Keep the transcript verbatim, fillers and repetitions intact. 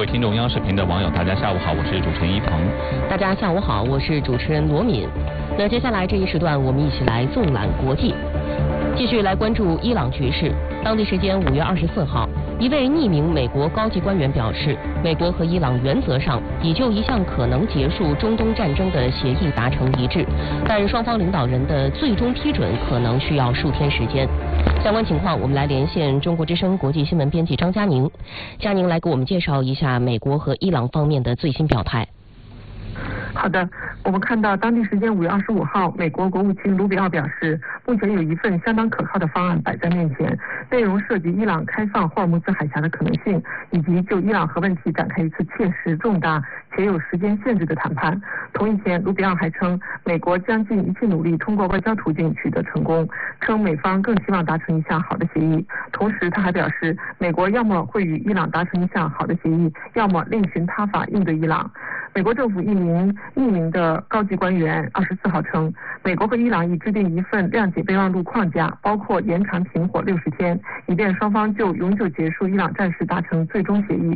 位听众，央视频的网友，大家下午好，我是主持人一鹏。 大家下午好，我是主持人罗敏。那接下来这一时段，我们一起来纵览国际，继续来关注伊朗局势。当地时间五月二十四号，一位匿名美国高级官员表示，美国和伊朗原则上已就一项可能结束中东战争的协议达成一致，但双方领导人的最终批准可能需要数天时间。相关情况，我们来连线中国之声国际新闻编辑张佳宁。佳宁来给我们介绍一下美国和伊朗方面的最新表态。 好的，我们看到当地时间五月二十五号，美国国务卿卢比奥表示，目前有一份相当可靠的方案摆在面前，内容涉及伊朗开放霍尔木兹海峡的可能性，以及就伊朗核问题展开一次切实、重大且有时间限制的谈判。同一天，卢比奥还称，美国将尽一切努力通过外交途径取得成功，称美方更希望达成一项好的协议。同时，他还表示，美国要么会与伊朗达成一项好的协议，要么另寻他法应对伊朗。美国政府一名匿名的高级官员二十四号称，美国和伊朗已制定一份谅解备忘录框架，包括延长停火六十天，以便双方就永久结束伊朗战事达成最终协议。